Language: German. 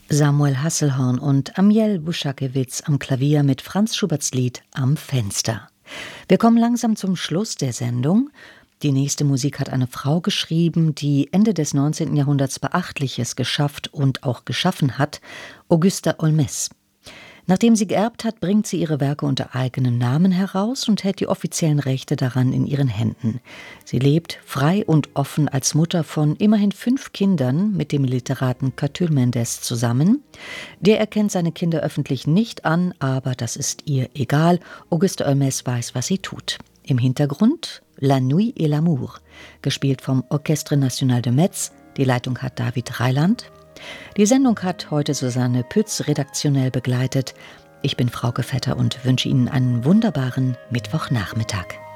Samuel Hasselhorn und Amiel Buschakewitz am Klavier mit Franz Schuberts Lied Am Fenster. Wir kommen langsam zum Schluss der Sendung. Die nächste Musik hat eine Frau geschrieben, die Ende des 19. Jahrhunderts Beachtliches geschafft und auch geschaffen hat, Augusta Olmès. Nachdem sie geerbt hat, bringt sie ihre Werke unter eigenem Namen heraus und hält die offiziellen Rechte daran in ihren Händen. Sie lebt frei und offen als Mutter von immerhin 5 Kindern mit dem Literaten Catulle Mendes zusammen. Der erkennt seine Kinder öffentlich nicht an, aber das ist ihr egal. Augusta Olmès weiß, was sie tut. Im Hintergrund La Nuit et l'amour, gespielt vom Orchestre National de Metz. Die Leitung hat David Reiland. Die Sendung hat heute Susanne Pütz redaktionell begleitet. Ich bin Frauke Vetter und wünsche Ihnen einen wunderbaren Mittwochnachmittag.